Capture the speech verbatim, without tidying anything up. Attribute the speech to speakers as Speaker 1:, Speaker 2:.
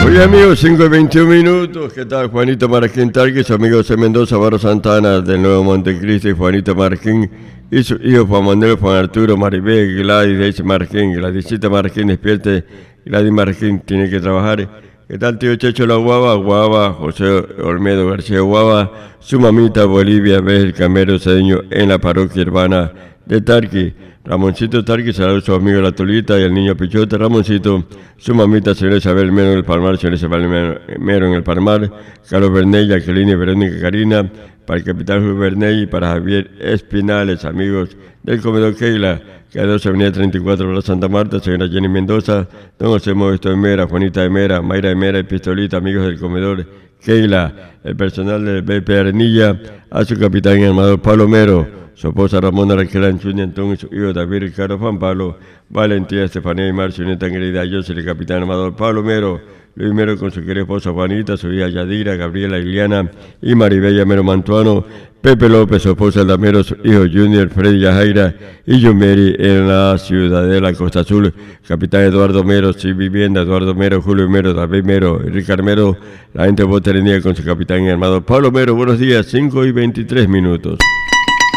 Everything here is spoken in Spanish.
Speaker 1: Oye amigos, cinco y veintiún minutos, ¿qué tal? Juanito Marquín Tarqui, su amigo José Mendoza, Barro Santana del Nuevo Montecristo y Juanito Marquín y su hijo Juan Manuel, Juan Arturo, Maribel, Gladys, Daisy Marquín, Gladysita Marquín, despierte, Gladys Marquín tiene que trabajar. ¿Qué tal tío Checho La Guava, Guava, José Olmedo García Guava, su mamita Bolivia, ves el camero cedeño en la parroquia urbana de Tarqui? Ramoncito Tarqui, saludos a su amigo La Tolita y al niño Pichote. Ramoncito, su mamita señora Isabel Mero en el Palmar, señora Isabel Mero en el Palmar, Carlos Berney, Jacqueline y Verónica Karina, para el capitán Julio Berney y para Javier Espinales, amigos del comedor Keila, que a dos Avenida treinta y cuatro, Plaza Santa Marta, señora Jenny Mendoza, don José Modesto de Mera, Juanita de Mera, Mayra de Mera y Pistolita, amigos del comedor Keila, el personal del B P Arenilla, a su capitán y armador Pablo Mero, su esposa Ramona Raquel Anchuña, Antón y su hijo David Ricardo Juan Pablo, Valentía, Estefanía y Marcio, Neta querida, yo soy el capitán armador Pablo Mero, Luis Mero con su querida esposa Juanita, su hija Yadira, Gabriela, Iliana y Maribella Mero Mantuano, Pepe López, su esposa Damero, su hijo Junior, Freddy Yajaira y Yumeri en la Ciudadela Costa Azul, capitán Eduardo Mero, Sin Vivienda, Eduardo Mero, Julio Mero, David Mero, Ricardo Mero, la gente de Boterenía con su capitán y armador Pablo Mero. Buenos días, cinco y veintitrés minutos.